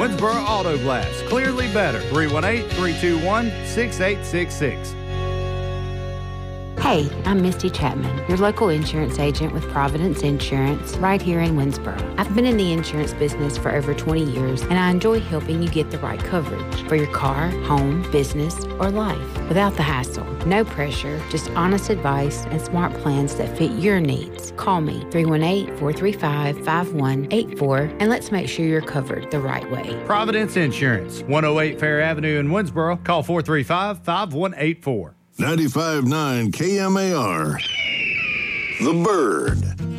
Winsboro Auto Glass. Clearly better. 318-321-6866. Hey, I'm Misty Chapman, your local insurance agent with Providence Insurance right here in Winsboro. I've been in the insurance business for over 20 years, and I enjoy helping you get the right coverage for your car, home, business, or life without the hassle. No pressure, just honest advice and smart plans that fit your needs. Call me, 318-435-5184, and let's make sure you're covered the right way. Providence Insurance, 108 Fair Avenue in Winsboro. Call 435-5184. 95.9 KMAR. The Bird.